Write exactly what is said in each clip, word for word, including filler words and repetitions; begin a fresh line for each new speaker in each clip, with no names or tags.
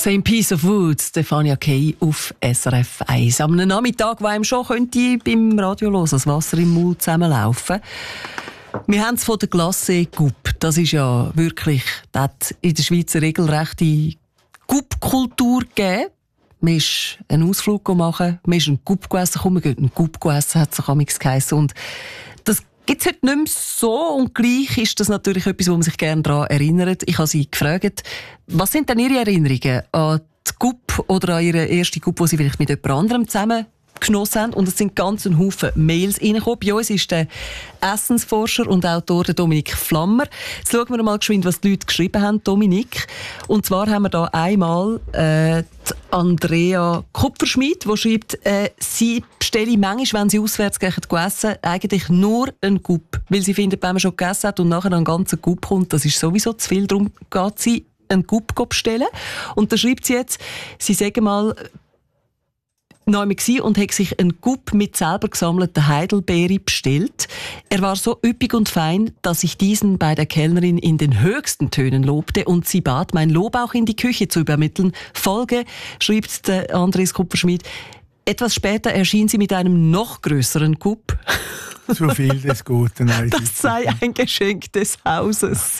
«Same Piece of Wood», Stefania Kay auf S R F eins. Am Nachmittag, wo einem schon könnte beim Radio hören, das Wasser im Mund zusammenlaufen. Wir haben es von der Glacé Gup. Das ist ja wirklich, das hat in der Schweiz eine regelrechte Gup-Kultur gegeben. Man ist einen Ausflug machen, man ist einen Gup gegessen, komm, man geht einen Gup gegessen, hat es auch amigs geheissen. Und das gibt es heute nicht mehr so, und gleich ist das natürlich etwas, wo man sich gerne daran erinnert. Ich habe sie gefragt, was sind denn Ihre Erinnerungen an die Gup oder an Ihre erste Gup, die Sie vielleicht mit jemand anderem zusammen genossen haben? Und es sind ganz ein Haufen Mails reingekommen. Bei uns ist der Essensforscher und Autor der Dominik Flammer. Jetzt schauen wir mal geschwind, was die Leute geschrieben haben, Dominik. Und zwar haben wir da einmal äh, die Andrea Kupferschmidt, die schreibt, äh, sie bestelle manchmal, wenn sie auswärts gehen, essen, eigentlich nur einen Gup. Weil sie findet, wenn man schon gegessen hat und nachher einen ganzen Gup kommt, das ist sowieso zu viel. Darum geht sie einen Gup bestellen. Und da schreibt sie jetzt, sie sagen mal, neu war und hat sich einen Gup mit selber gesammelten Heidelbeere bestellt. Er war so üppig und fein, dass ich diesen bei der Kellnerin in den höchsten Tönen lobte und sie bat, mein Lob auch in die Küche zu übermitteln. Folge, schreibt der Andres Kupferschmidt. Etwas später erschien sie mit einem noch grösseren Gup.
Zu viel des Guten.
Das sei ein Geschenk des Hauses.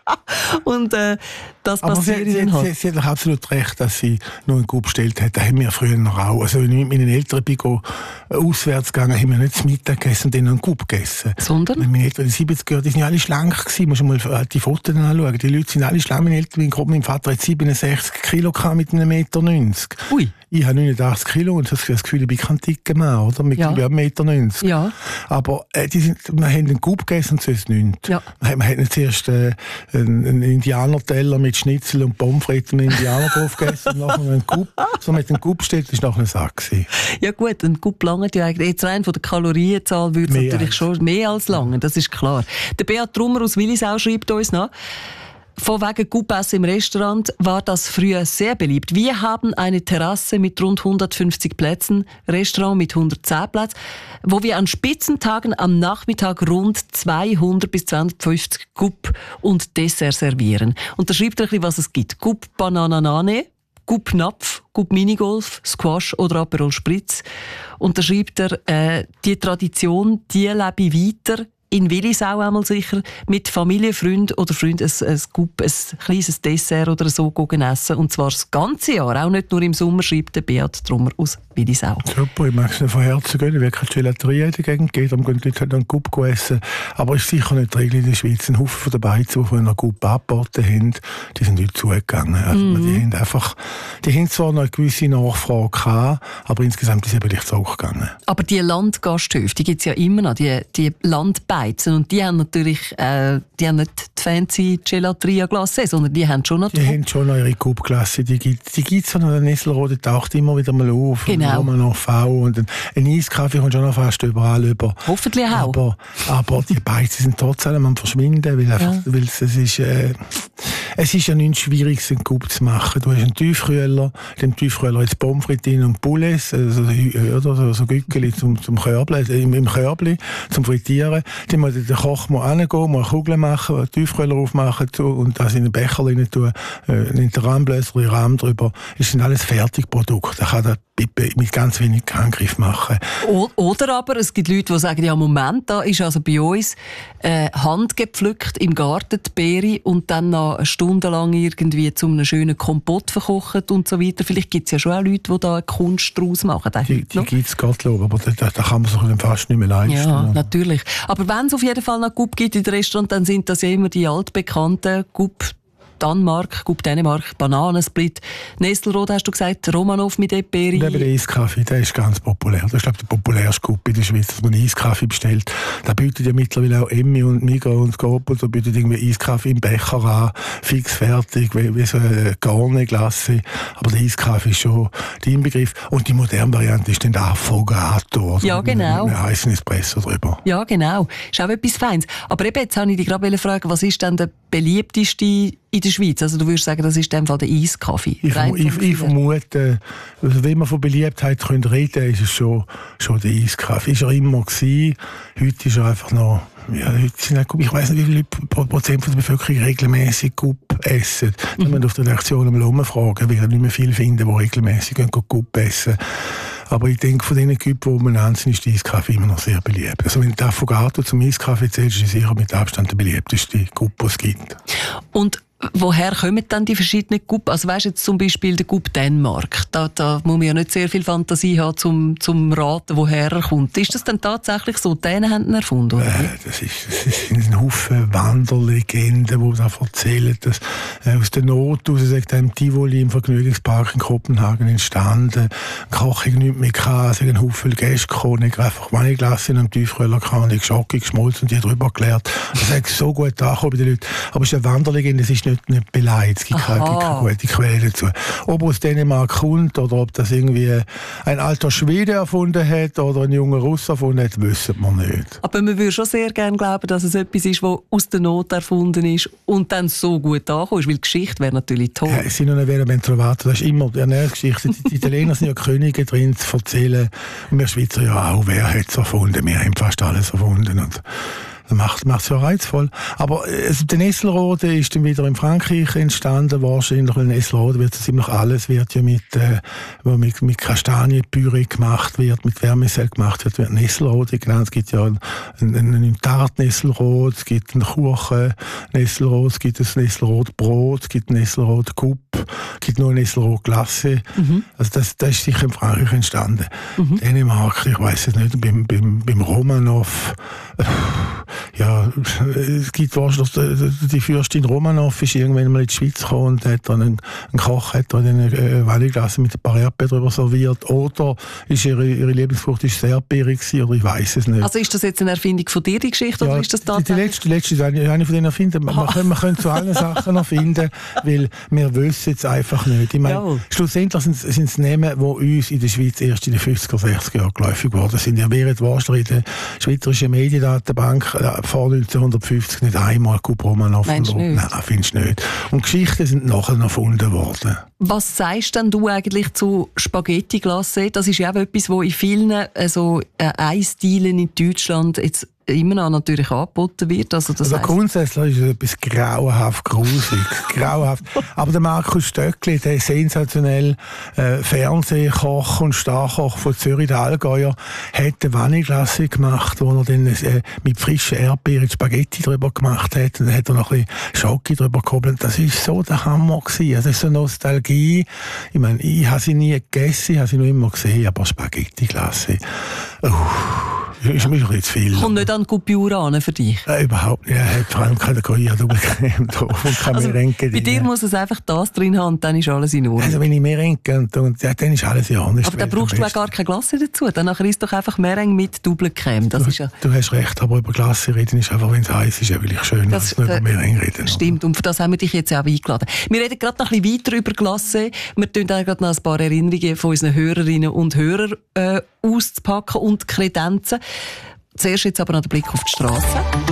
Und äh, das
aber
passiert
sie,
ihnen
sie,
halt.
Sie, sie hat doch absolut recht, dass sie noch einen Gup bestellt hat. Das haben wir früher noch auch. Also wenn ich mit meinen Eltern bin, go, auswärts gegangen, haben wir nicht zum Mittag gegessen und dann noch einen Gup gegessen.
Sondern?
Meine Eltern, die siebziger, die sind ja alle schlank gewesen. Musst du mal die Fotos anschauen. Die Leute sind alle schlank. Meine Eltern, mein Vater hat siebenundsechzig Kilo mit einem Meter neunzig. Ui. Ich habe neunundachtzig Kilo und das Gefühl, ich bin kein dicker Mann, oder? Mit ja. einem Meter neunzig.
Ja.
Aber äh, die sind, wir haben einen Gup gegessen und sonst nichts. Ja. Man hat nicht zuerst äh, einen, einen Indianerteller mit Schnitzel und Pommes frites und Indianer drauf gegessen und nachher einen Gup. So mit dem Gup steht, das war nachher ein Sack.
Ja gut, ein Gup lange ja eigentlich. Jetzt rein von der Kalorienzahl würde es natürlich als. schon mehr als lange, das ist klar. Der Beat Trummer aus Willisau schreibt uns noch, von wegen Gup-Essen im Restaurant war das früher sehr beliebt. Wir haben eine Terrasse mit rund hundertfünfzig Plätzen, Restaurant mit hundertzehn Plätzen, wo wir an Spitzentagen am Nachmittag rund zweihundert bis zweihundertfünfzig Gup und Dessert servieren. Und da schreibt er ein bisschen, was es gibt. Gup Bananane, Gup Napf, Gup Minigolf, Squash oder Aperol Spritz. Und da schreibt er, äh, die Tradition, die lebe ich weiter. In Willisau einmal sicher, mit Familie, Freund oder Freund ein, ein Gup, ein kleines Dessert oder so gehen essen. Und zwar das ganze Jahr, auch nicht nur im Sommer, schreibt der Beat Trummer aus Willisau.
Super, ich mag es nicht von Herzen gehen. Ich will keine Gelaterie in der Gegend gehen, darum gehen die Leute halt einen Gup essen. Aber es ist sicher nicht die Regel in der Schweiz. Ein Haufen von den Beizen, die von einer Gup angeboten haben, die sind heute zugegangen. Also mm. die haben einfach, die haben zwar noch eine gewisse Nachfrage gehabt, aber insgesamt ist es vielleicht auch gegangen.
Aber die Landgasthöfe, die gibt es ja immer noch, die, die Landbeizen. Und die haben natürlich äh, die haben nicht die fancy Gelateria Glacé, sondern die haben schon noch
die, die haben schon noch ihre Gup-Klasse. Die gibt es die gibt's noch. Der Nesselrode, der taucht immer wieder mal auf.
Genau.
Und noch V. Und ein, ein Eiskaffee kommt schon noch fast überall über.
Hoffentlich auch.
Aber, aber die Beizen sind trotzdem am Verschwinden, weil, einfach, ja. weil es, es ist... Äh, Es ist ja nichts Schwieriges, einen Gup zu machen. Du hast einen Tiefkühler, dem Tiefkühler jetzt Pommes frites und Poulet, also, oder so, so Gückeli zum, zum Körbli, im, im Körbli, zum Frittieren. Dann muss der Koch mal hingehen, mal eine Kugel machen, einen Tiefkühler aufmachen und das in den Becher rein tun, äh, in den Rahmenbläser, den Rahmen drüber. Das sind alles Fertigprodukte. Da kann er mit ganz wenig Handgriff machen.
Oder aber, es gibt Leute, die sagen, ja Moment, da ist also bei uns äh, handgepflückt im Garten die Beere und dann noch eine Stunde lang irgendwie zu einem schönen Kompott verkocht und so weiter. Vielleicht gibt es ja schon auch Leute, die da eine Kunst draus machen.
Die, die gibt es, Gottlob, aber da, da kann man sich fast nicht mehr leisten.
Ja, natürlich. Aber wenn es auf jeden Fall noch Gup gibt in den Restaurant, dann sind das ja immer die altbekannten Gup Danmark, Gup Dänemark, Bananensplit. Nestelrode hast du gesagt, Romanov mit Eperi.
Der Eiskaffee, der ist ganz populär. Das ist, glaube ich, der populärste Gup in der Schweiz, dass man Eiskaffee bestellt. Da bietet ja mittlerweile auch Emmi und Migros und Coop und so bietet irgendwie Eiskaffee im Becher an, fix fertig, wie, wie so eine Garne-Glasse. Aber der Eiskaffee ist schon der Inbegriff. Und die moderne Variante ist dann der Affogato. Also
ja, genau.
Mit einem heißen Espresso drüber.
Ja, genau. Ist auch etwas Feines. Aber eben, jetzt wollte ich dich gerade fragen, was ist denn der beliebteste in der Schweiz? Also du würdest sagen, das ist in dem Fall der Eiskaffee?
Ich, ich, ich vermute, also wenn man von Beliebtheit reden könnte, ist es schon, schon der Eiskaffee. Ist er immer gewesen. Heute ist er einfach noch... Ja, heute sind auch, ich weiss nicht, wie viele Prozent von der Bevölkerung regelmäßig Gup essen. Mhm. Wenn man auf der Lektion am Lummen fragen, weil wir nicht mehr viele finden, die regelmäßig Gup essen. Aber ich denke, von diesen Küppen, die man anziehen, ist der Eiskaffee immer noch sehr beliebt. Also wenn du Affogato zum Eiskaffee zählst, ist es sicher mit Abstand der beliebteste Gup, den es gibt.
Und woher kommen dann die verschiedenen Gup? Also weißt du jetzt zum Beispiel der Gup Dänemark, da, da muss man ja nicht sehr viel Fantasie haben, zum, zum raten, woher er kommt. Ist das denn tatsächlich so? Die Dänen haben ihn erfunden, oder?
Äh, das, ist, das sind ein Haufen Wanderlegenden, die da erzählen, dass äh, aus der Not aus dem Tivoli im Vergnügungspark in Kopenhagen entstanden, Kochung nicht mehr gehabt, es sind ein Haufen Gäste gekommen, ich einfach Vanilleglas in einem Tiefkühler gehabt, ich Schocke geschmolzen und die drüber geleert. Das hat so gut angekommen bei den Leuten. Aber es ist eine Wanderlegende, es ist nicht, nicht beleidigt, es gibt keine, gibt keine gute Quelle dazu. Ob aus Dänemark kommt oder ob das irgendwie ein alter Schwede erfunden hat oder ein junger Russ erfunden hat, wissen wir nicht.
Aber man würde schon sehr gerne glauben, dass es etwas ist, das aus der Not erfunden ist und dann so gut ankommt, weil die Geschichte wäre natürlich toll.
Ja, es sind noch nicht Vero Trovato, das ist immer die Ernährungsgeschichte. Die Italiener sind ja Könige drin zu erzählen. Und wir Schweizer ja auch, wer hat es erfunden? Wir haben fast alles erfunden. Und das macht es ja reizvoll. Aber also, der Nesselrode ist dann wieder in Frankreich entstanden, wahrscheinlich, weil Nesselrode wird ziemlich alles, wird ja mit, äh, mit, mit Kastanienpüree gemacht wird, mit Vermicell gemacht wird, wird Nesselrode genannt. Es gibt ja einen, einen, einen Tart-Nesselrode, es gibt einen Kuchen-Nesselrode, es gibt ein Nesselrode-Brot, es gibt ein Nesselrode-Cup, es gibt noch eine Nesselrode-Glasse. Mhm. Also das, das ist sicher in Frankreich entstanden. Mhm. Dänemark, ich weiss es nicht, beim, beim, beim Romanov, äh, ja, es gibt wahrscheinlich, die Fürstin Romanov ist irgendwann mal in die Schweiz gekommen und hat dann einen, einen Koch hat dann eine äh, Vanilleglasse mit ein paar Erdbeeren drüber serviert. Oder ist ihre, ihre Lieblingsfrucht ist sehr beerig gewesen, oder ich weiss es nicht.
Also ist das jetzt eine Erfindung von dir, die Geschichte,
ja,
oder ist das tatsächlich? Die,
die letzte, die letzte ist eine, eine von denen erfinden. Man, man, kann, man kann zu allen Sachen erfinden, weil wir wissen es einfach nicht. Ich meine, ja. Schlussendlich sind es Namen, die uns in der Schweiz erst in den fünfziger, sechziger Jahren geläufig geworden sind. Ja, Berit Wasser in der Schweizerischen Mediendatenbank äh, vor neunzehnhundertfünfzig nicht einmal Gup Romanov verloren. Nein, findest du nicht. Und Geschichten sind nachher erfunden worden.
Was sagst denn du eigentlich zu Spaghetti Glacé? Das ist ja auch etwas, wo in vielen also, äh, Eisdielen in Deutschland jetzt immer noch natürlich angeboten wird. Also das
also grundsätzlich ist es etwas grauenhaft Grusiges. grauenhaft. Aber der Markus Stöckli, der sensationell äh, Fernsehkoch und Starkoch von Zürich, der Allgäuer, hat eine Vanilleglasse gemacht, wo er dann äh, mit frischen Erdbeeren Spaghetti drüber gemacht hat. Und dann hat er noch ein bisschen Schoki drüber gehobelt. Das war so der Hammer gewesen. Das ist so Nostalgie. Ich meine, ich habe sie nie gegessen, ich habe sie noch immer gesehen, aber Spaghetti-Glasse. Uh. Ist mir schon zu viel.
Kommt nicht an Gupiura für dich?
Äh, überhaupt nicht. Er hat vor allem keine Gruyère-Double-Creme drauf und keine
also,
Merengue.
Bei dir muss es einfach das drin haben und dann ist alles in Ordnung.
Also wenn ich Merengue und, und ja, dann ist alles in Ordnung.
Aber dann brauchst du auch gar keine Glasse dazu. Dann isst doch einfach Merengue mit Double-Creme. Das
du,
ist ja
du hast recht, aber über Glasse reden ist einfach, wenn es heiß ist, ja, will ich schön,
das,
als nur über Merengue reden.
Stimmt, und für das haben wir dich jetzt auch eingeladen. Wir reden gerade noch ein bisschen weiter über Glasse. Wir tun auch gerade noch ein paar Erinnerungen von unseren Hörerinnen und Hörern äh, auszupacken und Kredenzen. Zuerst jetzt aber noch der Blick auf die Straße.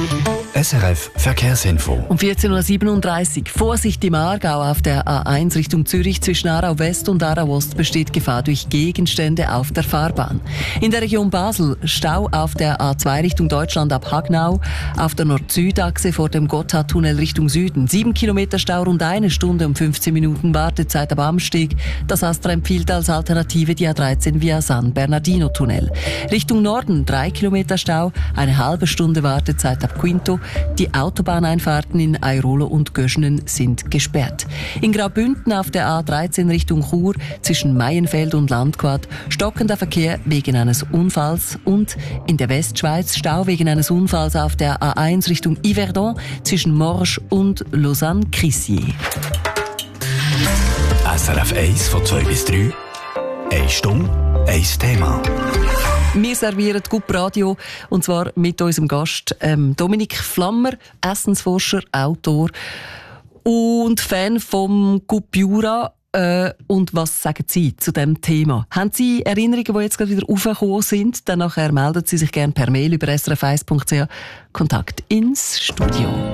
S R F Verkehrsinfo.
Um vierzehn Uhr siebenunddreißig. Vorsicht im Aargau auf der A eins Richtung Zürich. Zwischen Aarau West und Aarau Ost besteht Gefahr durch Gegenstände auf der Fahrbahn. In der Region Basel Stau auf der A zwei Richtung Deutschland ab Hagnau. Auf der Nord-Süd-Achse vor dem Gotthardtunnel Richtung Süden. Sieben Kilometer Stau, rund eine Stunde und fünfzehn Minuten Wartezeit am Amsteg. Das Astra empfiehlt als Alternative die A dreizehn via San Bernardino-Tunnel. Richtung Norden drei Kilometer Stau, eine halbe Stunde Wartezeit ab Quinto. Die Autobahneinfahrten in Airolo und Göschenen sind gesperrt. In Graubünden auf der A dreizehn Richtung Chur zwischen Maienfeld und Landquart stockender Verkehr wegen eines Unfalls und in der Westschweiz Stau wegen eines Unfalls auf der A eins Richtung Yverdon zwischen Morges und Lausanne-Crissier.
S R F eins von zwei bis drei. Eine Stunde, ein Thema.
Wir servieren Gup Radio, und zwar mit unserem Gast ähm, Dominik Flammer, Essensforscher, Autor und Fan vom Gupiura. Äh, und was sagen Sie zu diesem Thema? Haben Sie Erinnerungen, die jetzt gerade wieder aufgekommen sind? Dann nachher melden Sie sich gerne per Mail über s r f eins punkt c h. Kontakt ins Studio.